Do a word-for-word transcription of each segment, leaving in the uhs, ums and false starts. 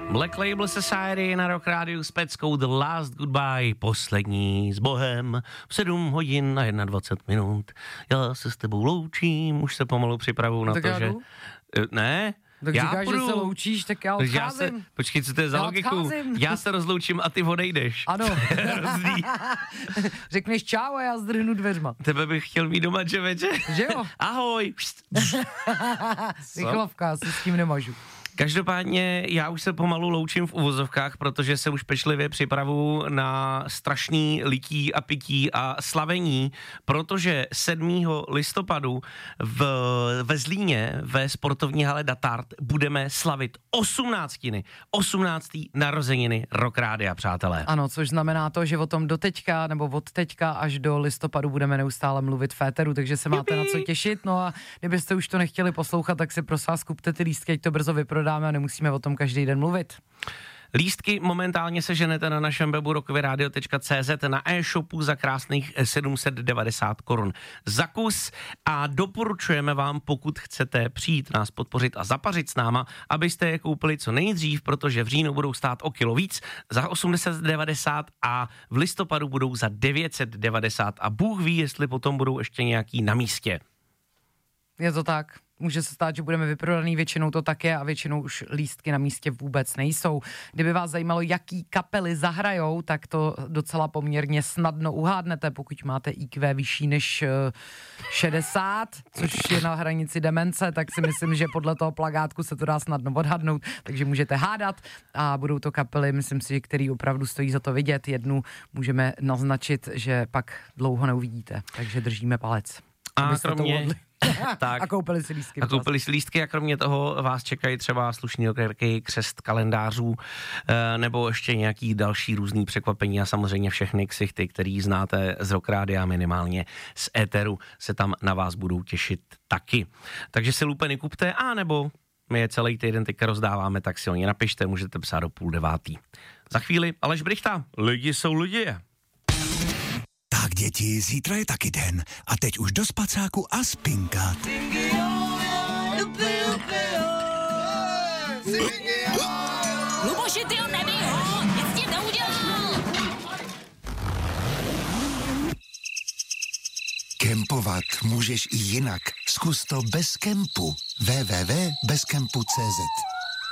Black Label Society na Rock Radio s peckou The Last Goodbye, poslední s Bohem, v sedm hodin a dvacet jedna minut. Já se s tebou loučím, už se pomalu připravuju na tak to, já že... Jdu? Ne, tak já říkáš, půjdu. že se loučíš, tak já odcházím. Já se, počkej, co to je za já logiku? Odcházím. Já se rozloučím a ty odejdeš. Ano. Hrozný. Řekneš čau a já zdrhnu dveřma. Tebe bych chtěl mít doma, čověče. Že jo? Ahoj. Rychlovka, si s tím nemažu. Každopádně já už se pomalu loučím v uvozovkách, protože se už pečlivě připravuju na strašný lití a pití a slavení, protože sedmého listopadu v, ve Zlíně ve sportovní hale Datard budeme slavit osmnáctiny, osmnáctý narozeniny Rock Rádia, přátelé. Ano, což znamená to, že o tom do teďka, nebo od teďka až do listopadu budeme neustále mluvit v éteru, takže se máte Jupi. Na co těšit. No a kdybyste už to nechtěli poslouchat, tak si prosím vás kupte ty lístky, ať to brzo vyprodáme a nemusíme o tom každý den mluvit. Lístky momentálně seženete na našem webu rockviradio tečka cé zet na e-shopu za krásných sedm set devadesát korun za kus a doporučujeme vám, pokud chcete přijít nás podpořit a zapařit s náma, abyste je koupili co nejdřív, protože v říjnu budou stát o kilo víc za osm set devadesát a v listopadu budou za devět set devadesát a Bůh ví, jestli potom budou ještě nějaký na místě. Je to tak. Může se stát, že budeme vyprodaný, většinou to tak je a většinou už lístky na místě vůbec nejsou. Kdyby vás zajímalo, jaký kapely zahrajou, tak to docela poměrně snadno uhádnete, pokud máte í kvé vyšší než šedesát, což je na hranici demence, tak si myslím, že podle toho plakátku se to dá snadno odhadnout, takže můžete hádat a budou to kapely, myslím si, který opravdu stojí za to vidět. Jednu můžeme naznačit, že pak dlouho neuvidíte, takže držíme palec. A kromě... Tak. A koupili si lístky. A koupili si lístky a kromě toho vás čekají třeba slušný okerky, křest kalendářů nebo ještě nějaký další různý překvapení a samozřejmě všechny ksichty, který znáte z Rock Rádia, minimálně z éteru, se tam na vás budou těšit taky. Takže si lupeny kupte, a nebo my je celý týden teďka rozdáváme, tak si o ně napište, můžete psát do půl devátý. Za chvíli Aleš Brychta, lidi jsou lidi. Tak děti, zítra je taky den a teď už do spacáku a spinkat. Luboši, ty ho nebij ho, nic ti neudělal. Kempovat můžeš i jinak. Zkus to bez kempu. w w w tečka bezkempu tečka cé zet.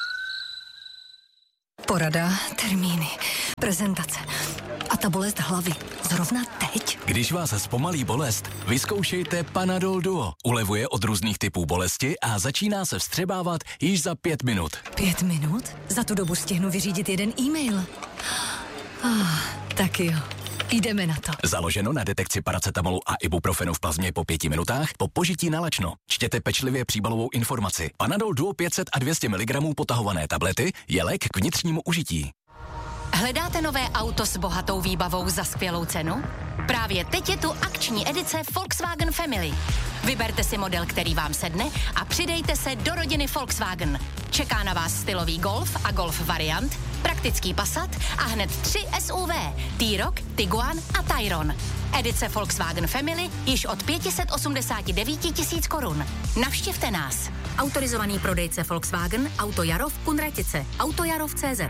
Porada, termíny, prezentace a ta bolest hlavy. Zrovna teď? Když vás zpomalí bolest, vyzkoušejte Panadol Duo. Ulevuje od různých typů bolesti a začíná se vstřebávat již za pět minut. Pět minut? Za tu dobu stihnu vyřídit jeden e-mail. Ah, tak jo. Jdeme na to. Založeno na detekci paracetamolu a ibuprofenu v plazmě po pěti minutách po požití nalačno. Čtěte pečlivě příbalovou informaci. Panadol Duo pět set a dvě stě miligramů potahované tablety je lék k vnitřnímu užití. Hledáte nové auto s bohatou výbavou za skvělou cenu? Právě teď je tu akční edice Volkswagen Family. Vyberte si model, který vám sedne a přidejte se do rodiny Volkswagen. Čeká na vás stylový Golf a Golf variant, praktický Passat a hned tři S U V, T-Roc, Tiguan a Tayron. Edice Volkswagen Family již od pět set osmdesát devět tisíc korun. Navštivte nás. Autorizovaný prodejce Volkswagen, Auto Jaro v Kunratice, Autojarov tečka cé zet.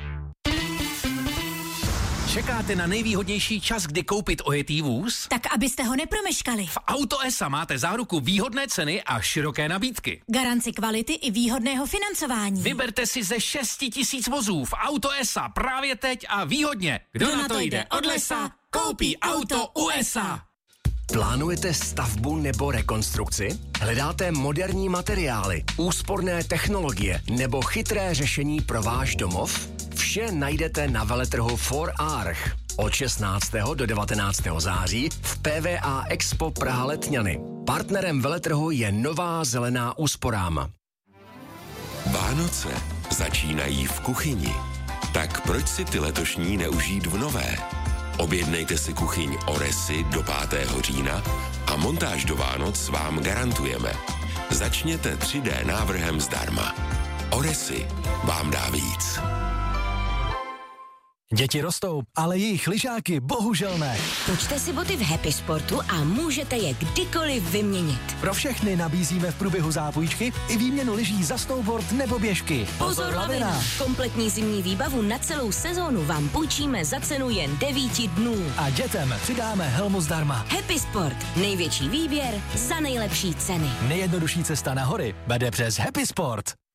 Čekáte na nejvýhodnější čas, kdy koupit ojetý vůz? Tak abyste ho nepromeškali. V Auto es a máte záruku výhodné ceny a široké nabídky. Garanci kvality i výhodného financování. Vyberte si ze šesti tisíc vozů v Auto es a právě teď a výhodně. Kdo, Kdo na to jde od lesa, koupí auto u es a. Plánujete stavbu nebo rekonstrukci? Hledáte moderní materiály, úsporné technologie nebo chytré řešení pro váš domov? Vše najdete na veletrhu For Arch od šestnáctého do devatenáctého září v P V A Expo Praha Letňany. Partnerem veletrhu je Nová zelená úsporám. Vánoce začínají v kuchyni. Tak proč si ty letošní neužít v nové? Objednejte si kuchyň Oresy do pátého října a montáž do Vánoc vám garantujeme. Začněte tři dé návrhem zdarma. Oresy vám dá víc. Děti rostou, ale jejich lyžáky bohužel ne. Točte si boty v Happy Sportu a můžete je kdykoliv vyměnit. Pro všechny nabízíme v průběhu zápůjčky i výměnu lyží za snowboard nebo běžky. Pozor, lavina! Kompletní zimní výbavu na celou sezónu vám půjčíme za cenu jen devíti dnů. A dětem přidáme helmu zdarma. Happy Sport. Největší výběr za nejlepší ceny. Nejjednodušší cesta na hory vede přes Happy Sport.